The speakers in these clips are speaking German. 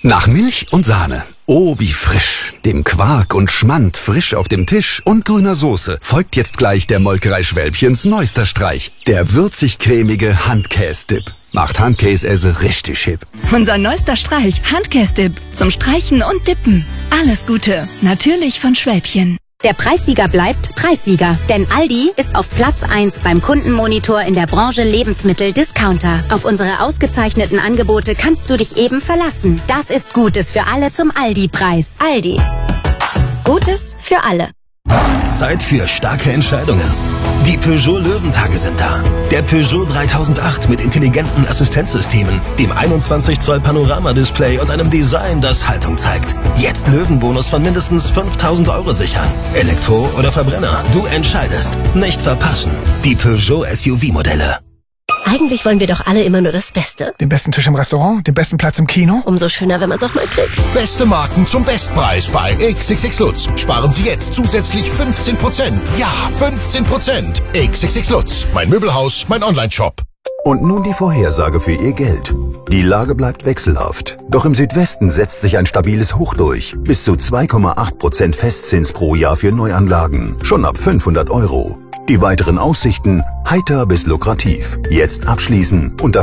Nach Milch und Sahne. Oh, wie frisch. Dem Quark und Schmand frisch auf dem Tisch und grüner Soße folgt jetzt gleich der Molkerei Schwälbchens neuester Streich. Der würzig-cremige Handkäse-Dip. Macht Handkäse richtig hip. Unser neuester Streich, Handkäse-Dip. Zum Streichen und Dippen. Alles Gute. Natürlich von Schwälbchen. Der Preissieger bleibt Preissieger, denn Aldi ist auf Platz 1 beim Kundenmonitor in der Branche Lebensmittel-Discounter. Auf unsere ausgezeichneten Angebote kannst du dich eben verlassen. Das ist Gutes für alle zum Aldi-Preis. Aldi. Gutes für alle. Zeit für starke Entscheidungen. Die Peugeot Löwentage sind da. Der Peugeot 3008 mit intelligenten Assistenzsystemen, dem 21 Zoll Panoramadisplay und einem Design, das Haltung zeigt. Jetzt Löwenbonus von mindestens 5.000 € sichern. Elektro oder Verbrenner, du entscheidest. Nicht verpassen. Die Peugeot SUV-Modelle. Eigentlich wollen wir doch alle immer nur das Beste. Den besten Tisch im Restaurant, den besten Platz im Kino. Umso schöner, wenn man es auch mal kriegt. Beste Marken zum Bestpreis bei XXX Lutz. Sparen Sie jetzt zusätzlich 15%. Ja, 15%. XXX Lutz. Mein Möbelhaus, mein Onlineshop. Und nun die Vorhersage für Ihr Geld. Die Lage bleibt wechselhaft. Doch im Südwesten setzt sich ein stabiles Hoch durch. Bis zu 2,8% Festzins pro Jahr für Neuanlagen. Schon ab 500 €. Die weiteren Aussichten heiter bis lukrativ. Jetzt abschließen unter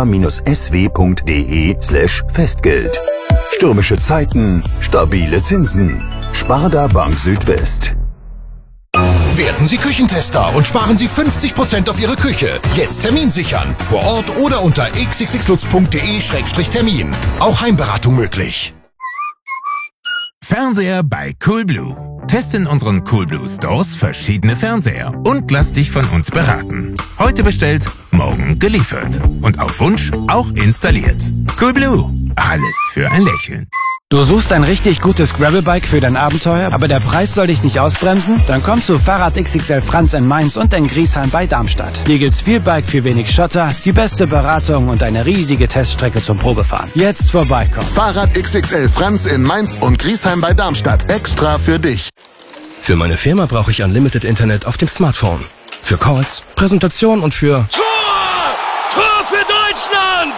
sparda-sw.de/Festgeld. Stürmische Zeiten, stabile Zinsen. Sparda Bank Südwest. Werden Sie Küchentester und sparen Sie 50% auf Ihre Küche. Jetzt Termin sichern. Vor Ort oder unter xxxlutz.de/Termin. Auch Heimberatung möglich. Fernseher bei Coolblue. Teste in unseren Coolblue Stores verschiedene Fernseher und lass dich von uns beraten. Heute bestellt, morgen geliefert. Und auf Wunsch auch installiert. Coolblue. Alles für ein Lächeln. Du suchst ein richtig gutes Gravelbike für dein Abenteuer, aber der Preis soll dich nicht ausbremsen? Dann komm zu Fahrrad XXL Franz in Mainz und in Griesheim bei Darmstadt. Hier gibt's viel Bike für wenig Schotter, die beste Beratung und eine riesige Teststrecke zum Probefahren. Jetzt vorbeikommen. Fahrrad XXL Franz in Mainz und Griesheim bei Darmstadt. Extra für dich. Für meine Firma brauche ich Unlimited Internet auf dem Smartphone. Für Calls, Präsentation und für... Tor für Deutschland!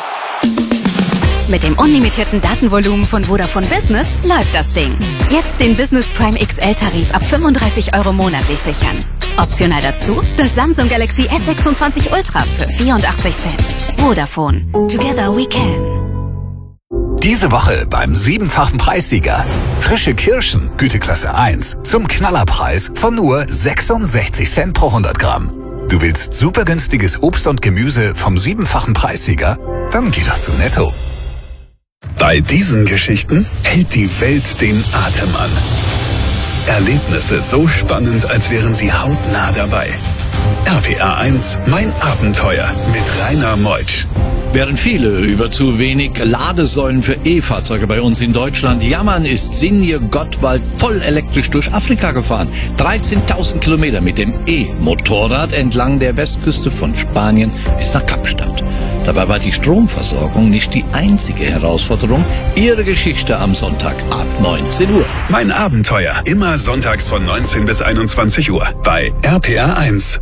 Mit dem unlimitierten Datenvolumen von Vodafone Business läuft das Ding. Jetzt den Business Prime XL-Tarif ab 35 € monatlich sichern. Optional dazu das Samsung Galaxy S26 Ultra für 84 Cent. Vodafone. Together we can. Diese Woche beim 7-fachen Preissieger. Frische Kirschen, Güteklasse 1, zum Knallerpreis von nur 66 Cent pro 100 Gramm. Du willst super günstiges Obst und Gemüse vom 7-fachen Preissieger? Dann geh doch zu Netto. Bei diesen Geschichten hält die Welt den Atem an. Erlebnisse so spannend, als wären sie hautnah dabei. RPA 1, mein Abenteuer mit Rainer Meutsch. Während viele über zu wenig Ladesäulen für E-Fahrzeuge bei uns in Deutschland jammern, ist Sinje Gottwald voll elektrisch durch Afrika gefahren. 13.000 Kilometer mit dem E-Motorrad entlang der Westküste von Spanien bis nach Kapstadt. Dabei war die Stromversorgung nicht die einzige Herausforderung. Ihre Geschichte am Sonntag ab 19 Uhr. Mein Abenteuer, immer sonntags von 19 bis 21 Uhr bei RPA 1.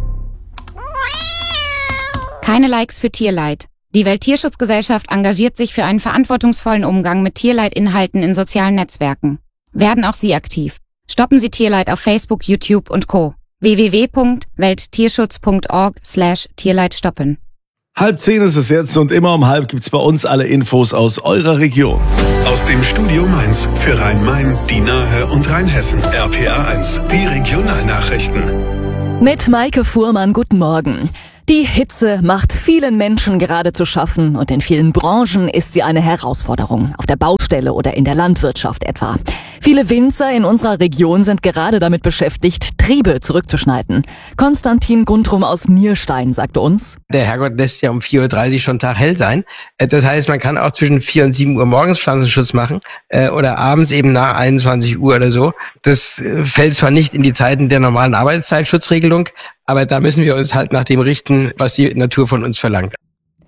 Keine Likes für Tierleid. Die Welttierschutzgesellschaft engagiert sich für einen verantwortungsvollen Umgang mit Tierleidinhalten in sozialen Netzwerken. Werden auch Sie aktiv. Stoppen Sie Tierleid auf Facebook, YouTube und Co. www.welttierschutz.org/Tierleid stoppen. 9:30 ist es jetzt und immer um 9:30 gibt's bei uns alle Infos aus eurer Region. Aus dem Studio Mainz für Rhein-Main, die Nahe und Rheinhessen. RPA 1, die Regionalnachrichten. Mit Maike Fuhrmann, guten Morgen. Die Hitze macht vielen Menschen gerade zu schaffen und in vielen Branchen ist sie eine Herausforderung, auf der Baustelle oder in der Landwirtschaft etwa. Viele Winzer in unserer Region sind gerade damit beschäftigt, Triebe zurückzuschneiden. Konstantin Guntrum aus Nierstein sagte uns: Der Herrgott lässt ja um 4:30 Uhr schon taghell sein. Das heißt, man kann auch zwischen 4 und 7 Uhr morgens Pflanzenschutz machen oder abends eben nach 21 Uhr oder so. Das fällt zwar nicht in die Zeiten der normalen Arbeitszeitschutzregelung, aber da müssen wir uns halt nach dem richten, was die Natur von uns verlangt.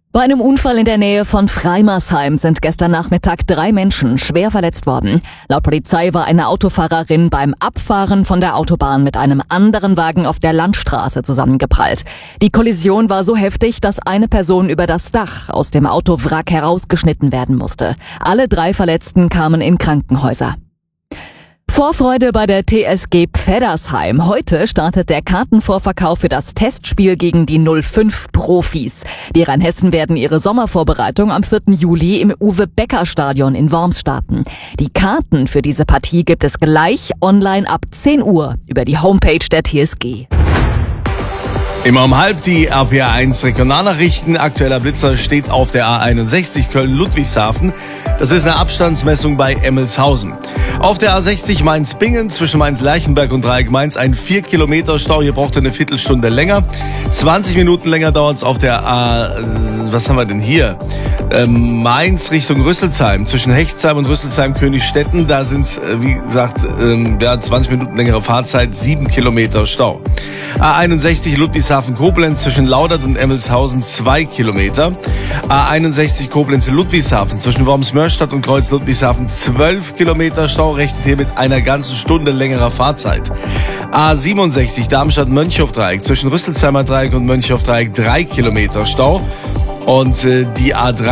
Bei einem Unfall in der Nähe von Freimersheim sind gestern Nachmittag 3 Menschen schwer verletzt worden. Laut Polizei war eine Autofahrerin beim Abfahren von der Autobahn mit einem anderen Wagen auf der Landstraße zusammengeprallt. Die Kollision war so heftig, dass eine Person über das Dach aus dem Autowrack herausgeschnitten werden musste. Alle 3 Verletzten kamen in Krankenhäuser. Vorfreude bei der TSG Pfeddersheim. Heute startet der Kartenvorverkauf für das Testspiel gegen die 05 Profis. Die Rheinhessen werden ihre Sommervorbereitung am 4. Juli im Uwe-Becker-Stadion in Worms starten. Die Karten für diese Partie gibt es gleich online ab 10 Uhr über die Homepage der TSG. Immer um halb die RPA1 Regionalnachrichten. Aktueller Blitzer steht auf der A61 Köln-Ludwigshafen. Das ist eine Abstandsmessung bei Emmelshausen. Auf der A60 Mainz-Bingen zwischen Mainz-Lerchenberg und Dreieck Mainz ein 4 Kilometer Stau. Hier braucht ihr eine Viertelstunde länger. 20 Minuten länger dauert es auf der was haben wir denn hier? Mainz Richtung Rüsselsheim. Zwischen Hechtsheim und Rüsselsheim-Königstetten. Da sind wie gesagt, 20 Minuten längere Fahrzeit, 7 Kilometer Stau. A61 Ludwigshafen-Koblenz zwischen Laudert und Emmelshausen 2 Kilometer. A61 Koblenz-Ludwigshafen zwischen Worms-Mörstadt und Kreuz-Ludwigshafen 12 Kilometer Stau, rechnet hier mit einer ganzen Stunde längerer Fahrzeit. A67 Darmstadt-Mönchhof-Dreieck zwischen Rüsselsheimer Dreieck und Mönchhof-Dreieck 3 Kilometer Stau. Und die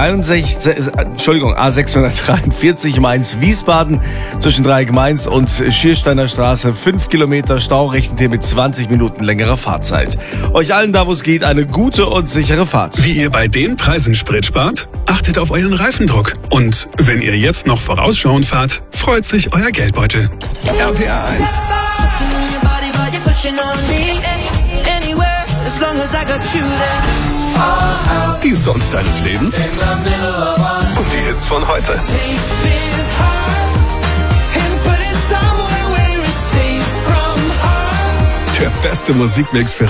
A643 Mainz-Wiesbaden zwischen Dreieck Mainz und Schiersteiner Straße 5 Kilometer Stau, rechnet hier mit 20 Minuten längerer Fahrzeit. Euch allen da, wo es geht, eine gute und sichere Fahrt. Wie ihr bei den Preisen Sprit spart? Achtet auf euren Reifendruck. Und wenn ihr jetzt noch vorausschauend fahrt, freut sich euer Geldbeutel. RPA1. Die Songs deines Lebens und die Hits von heute. Der beste Musikmix für